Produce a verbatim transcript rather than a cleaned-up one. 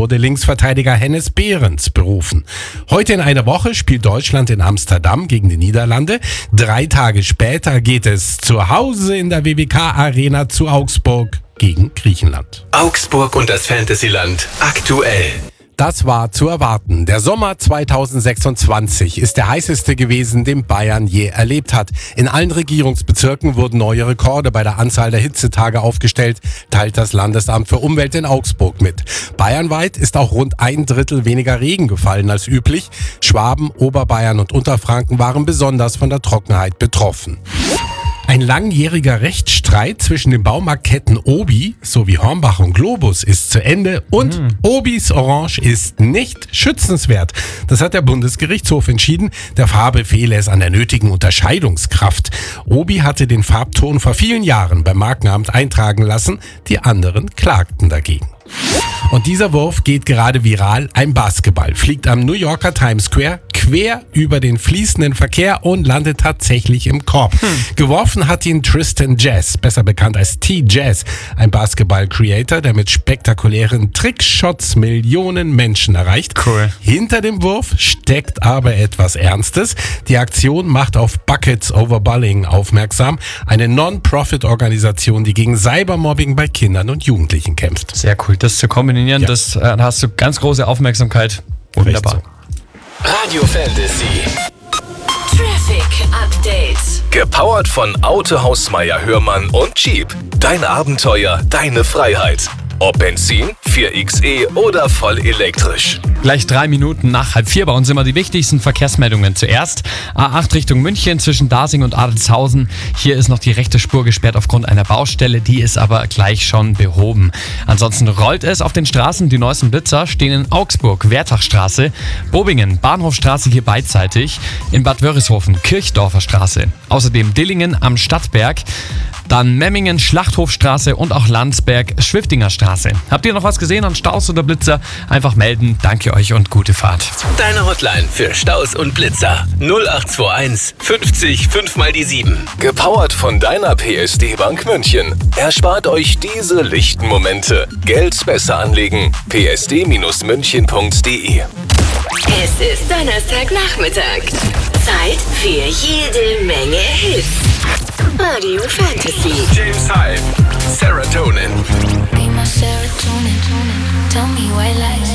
wurde Linksverteidiger Hennes Behrens berufen. Heute in einer Woche spielt Deutschland in Amsterdam gegen die Niederlande. Drei Tage später geht es zu Hause in der W W K-Arena zu Augsburg gegen Griechenland. Augsburg und das Fantasyland aktuell. Das war zu erwarten. Der Sommer zweitausendsechsundzwanzig ist der heißeste gewesen, den Bayern je erlebt hat. In allen Regierungsbezirken wurden neue Rekorde bei der Anzahl der Hitzetage aufgestellt, teilt das Landesamt für Umwelt in Augsburg mit. Bayernweit ist auch rund ein Drittel weniger Regen gefallen als üblich. Schwaben, Oberbayern und Unterfranken waren besonders von der Trockenheit betroffen. Ein langjähriger Rechtsstreit zwischen den Baumarktketten Obi sowie Hornbach und Globus ist zu Ende und mhm. Obis Orange ist nicht schützenswert. Das hat der Bundesgerichtshof entschieden. Der Farbe fehle es an der nötigen Unterscheidungskraft. Obi hatte den Farbton vor vielen Jahren beim Markenamt eintragen lassen. Die anderen klagten dagegen. Und dieser Wurf geht gerade viral. Ein Basketball fliegt am New Yorker Times Square quer über den fließenden Verkehr und landet tatsächlich im Korb. Hm. Geworfen hat ihn Tristan Jazz, besser bekannt als T-Jazz, ein Basketball-Creator, der mit spektakulären Trickshots Millionen Menschen erreicht. Cool. Hinter dem Wurf steckt aber etwas Ernstes. Die Aktion macht auf Buckets Over Bullying aufmerksam, eine Non-Profit-Organisation, die gegen Cybermobbing bei Kindern und Jugendlichen kämpft. Sehr cool, das zu kombinieren, ja. das äh, hast du ganz große Aufmerksamkeit. Wunderbar. So. Radio Fantasy. Traffic Update. Gepowert von Autohaus Meier Hörmann und Jeep. Dein Abenteuer, deine Freiheit. Ob Benzin, vier X E oder voll elektrisch. Gleich drei Minuten nach halb vier bei uns immer die wichtigsten Verkehrsmeldungen. Zuerst A acht Richtung München zwischen Dasing und Adelshausen. Hier ist noch die rechte Spur gesperrt aufgrund einer Baustelle, die ist aber gleich schon behoben. Ansonsten rollt es auf den Straßen. Die neuesten Blitzer stehen in Augsburg, Wertachstraße, Bobingen, Bahnhofstraße hier beidseitig, in Bad Wörishofen, Kirchdorfer Straße. Außerdem Dillingen am Stadtberg, dann Memmingen, Schlachthofstraße und auch Landsberg, Schwiftinger Straße. Habt ihr noch was gesehen an Staus oder Blitzer? Einfach melden. Danke euch und gute Fahrt. Deine Hotline für Staus und Blitzer. null acht zwei eins fünfzig fünf mal die sieben. Gepowert von deiner P S D Bank München. Erspart euch diese lichten Momente. Geld besser anlegen. p s d münchen punkt d e. Es ist Donnerstagnachmittag. Zeit für jede Menge Hits. Radio Fantasy. James Hype. Serotonin. Be my serotonin. Tell me why lies.